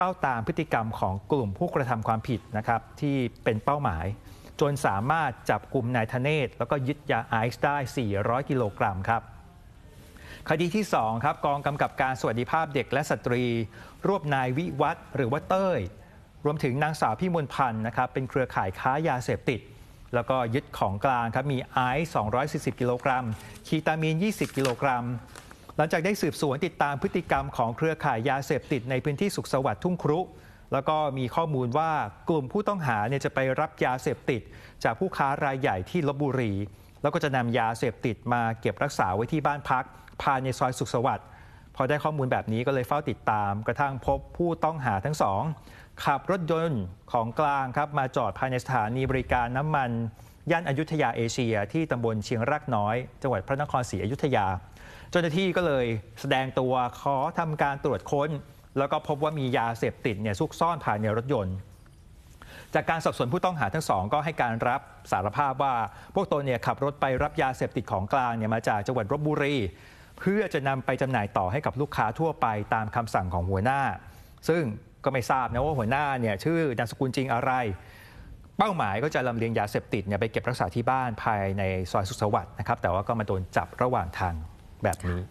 เฝ้าตามพฤติกรรมของกลุ่มผู้กระทำความผิดนะครับที่เป็นเป้าหมายจนสามารถจับกลุ่มนายธเนศแล้วก็ยึดยาไอซ์ได้400กิโลกรัมครับคดีที่2ครับกองกำกับการสวัสดิภาพเด็กและสตรีรวบนายวิวัฒน์หรือว่าเต้ยรวมถึงนางสาวพิมลพันธ์นะครับเป็นเครือข่ายค้ายาเสพติดแล้วก็ยึดของกลางครับมีไอซ์240กิโลกรัมคีตามีน20กิโลกรัมหลังจากได้สืบสวนติดตามพฤติกรรมของเครือข่ายยาเสพติดในพื้นที่สุขสวัสดิ์ทุ่งครุแล้วก็มีข้อมูลว่ากลุ่มผู้ต้องหาเนี่ยจะไปรับยาเสพติดจากผู้ค้ารายใหญ่ที่ลพบุรีแล้วก็จะนำยาเสพติดมาเก็บรักษาไว้ที่บ้านพักภายในซอยสุขสวัสดิ์พอได้ข้อมูลแบบนี้ก็เลยเฝ้าติดตามกระทั่งพบผู้ต้องหาทั้งสองขับรถยนต์ของกลางครับมาจอดภายในสถานีบริการน้ำมันย่านอยุธยาเอเชียที่ตำบลเชียงรากน้อยจังหวัดพระนครศรีอยุธยาเจ้าหน้าที่ก็เลยแสดงตัวขอทำการตรวจค้นแล้วก็พบว่ามียาเสพติดเนี่ยซุกซ่อนภายในรถยนต์จากการสอบสวนผู้ต้องหาทั้งสองก็ให้การรับสารภาพว่าพวกตนเนี่ยขับรถไปรับยาเสพติดของกลางเนี่ยมาจากจังหวัดลพบุรีเพื่อจะนำไปจำหน่ายต่อให้กับลูกค้าทั่วไปตามคำสั่งของหัวหน้าซึ่งก็ไม่ทราบนะว่าหัวหน้าเนี่ยชื่อนามสกุลจริงอะไรเป้าหมายก็จะลำเลียงยาเสพติดเนี่ยไปเก็บรักษาที่บ้านภายในซอยสุขสวัสดิ์นะครับแต่ว่าก็มาโดนจับระหว่างทางแบบนี้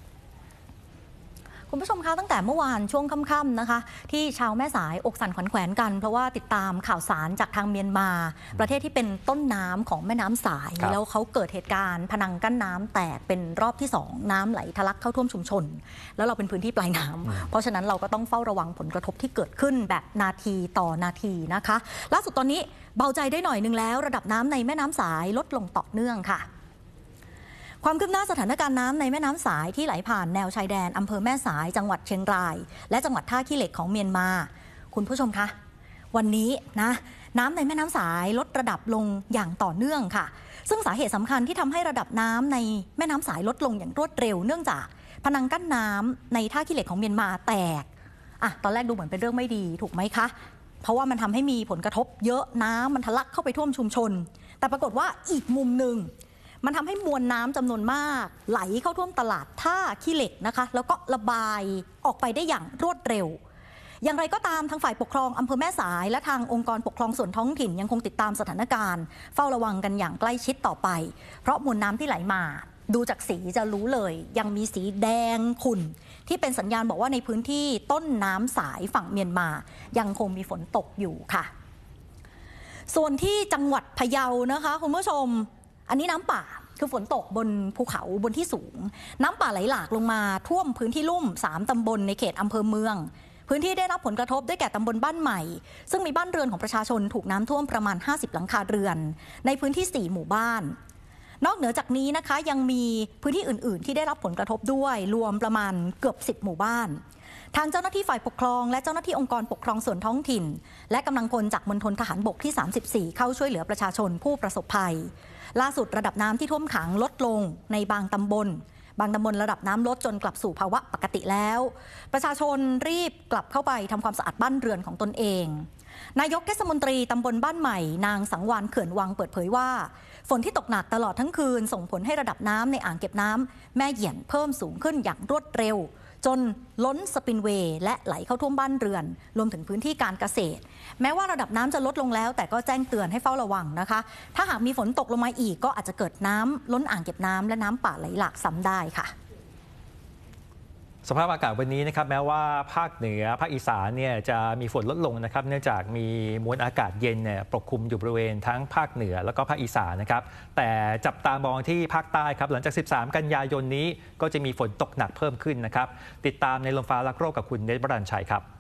คุณผู้ชมคะตั้งแต่เมื่อวานช่วงค่ำๆนะคะที่ชาวแม่สายอกสั่นขวัญแขวนกันเพราะว่าติดตามข่าวสารจากทางเมียนมาประเทศที่เป็นต้นน้ำของแม่น้ำสายแล้วเขาเกิดเหตุการณ์พนังกั้นน้ำแตกเป็นรอบที่2น้ำไหลทะลักเข้าท่วมชุมชนแล้วเราเป็นพื้นที่ปลายน้ำเพราะฉะนั้นเราก็ต้องเฝ้าระวังผลกระทบที่เกิดขึ้นแบบนาทีต่อนาทีนะคะล่าสุดตอนนี้เบาใจได้หน่อยนึงแล้วระดับน้ำในแม่น้ำสายลดลงต่อเนื่องค่ะความคืบหน้าสถานการณ์น้ำในแม่น้ำสายที่ไหลผ่านแนวชายแดนอำเภอแม่สายจังหวัดเชียงรายและจังหวัดท่าขี้เหล็กของเมียนมาคุณผู้ชมคะวันนี้นะน้ำในแม่น้ำสายลดระดับลงอย่างต่อเนื่องค่ะซึ่งสาเหตุสำคัญที่ทำให้ระดับน้ำในแม่น้ำสายลดลงอย่างรวดเร็วเนื่องจากพนังกั้นน้ำในท่าขี้เหล็กของเมียนมาแตกตอนแรกดูเหมือนเป็นเรื่องไม่ดีถูกไหมคะเพราะว่ามันทำให้มีผลกระทบเยอะน้ำมันทะลักเข้าไปท่วมชุมชนแต่ปรากฏว่าอีกมุมหนึ่งมันทำให้มวลน้ำจำนวนมากไหลเข้าท่วมตลาดท่าขี้เหล็กนะคะแล้วก็ระบายออกไปได้อย่างรวดเร็วอย่างไรก็ตามทางฝ่ายปกครองอำเภอแม่สายและทางองค์กรปกครองส่วนท้องถิ่นยังคงติดตามสถานการณ์เฝ้าระวังกันอย่างใกล้ชิดต่อไปเพราะมวลน้ำที่ไหลมาดูจากสีจะรู้เลยยังมีสีแดงขุ่นที่เป็นสัญญาณบอกว่าในพื้นที่ต้นน้ำสายฝั่งเมียนมายังคงมีฝนตกอยู่ค่ะส่วนที่จังหวัดพะเยานะคะคุณผู้ชมอันนี้น้ำป่าคือฝนตกบนภูเขาบนที่สูงน้ำป่าไหลหลากลงมาท่วมพื้นที่ลุ่ม3ตำบลในเขตอำเภอเมืองพื้นที่ได้รับผลกระทบได้แก่ตำบลบ้านใหม่ซึ่งมีบ้านเรือนของประชาชนถูกน้ำท่วมประมาณ50หลังคาเรือนในพื้นที่4หมู่บ้านนอกเหนือจากนี้นะคะยังมีพื้นที่อื่นๆที่ได้รับผลกระทบด้วยรวมประมาณเกือบ10หมู่บ้านทางเจ้าหน้าที่ฝ่ายปกครองและเจ้าหน้าที่องค์กรปกครองส่วนท้องถิ่นและกำลังพลจากมณฑลทหารบกที่34เข้าช่วยเหลือประชาชนผู้ประสบภัยล่าสุดระดับน้ำที่ท่วมขังลดลงในบางตำบลระดับน้ำลดจนกลับสู่ภาวะปกติแล้วประชาชนรีบกลับเข้าไปทำความสะอาดบ้านเรือนของตนเองนายกเทศมนตรีตำบลบ้านใหม่นางสังวานเขื่อนวังเปิดเผยว่าฝนที่ตกหนักตลอดทั้งคืนส่งผลให้ระดับน้ำในอ่างเก็บน้ำแม่เหยี่ยนเพิ่มสูงขึ้นอย่างรวดเร็วจนล้นสปินเวย์และไหลเข้าท่วมบ้านเรือนรวมถึงพื้นที่การเกษตรแม้ว่าระดับน้ำจะลดลงแล้วแต่ก็แจ้งเตือนให้เฝ้าระวังนะคะถ้าหากมีฝนตกลงมาอีกก็อาจจะเกิดน้ำล้นอ่างเก็บน้ำและน้ำป่าไหลหลากซ้ำได้ค่ะสภาพอากาศวันนี้นะครับแม้ว่าภาคเหนือภาคอีสานเนี่ยจะมีฝนลดลงนะครับเนื่องจากมีมวลอากาศเย็นเนี่ยปกคลุมอยู่บริเวณทั้งภาคเหนือแล้วก็ภาคอีสานนะครับแต่จับตามองที่ภาคใต้ครับหลังจาก13กันยายนนี้ก็จะมีฝนตกหนักเพิ่มขึ้นนะครับติดตามในลมฟ้ารักโรคกับคุณเนตรบรัญชัยครับ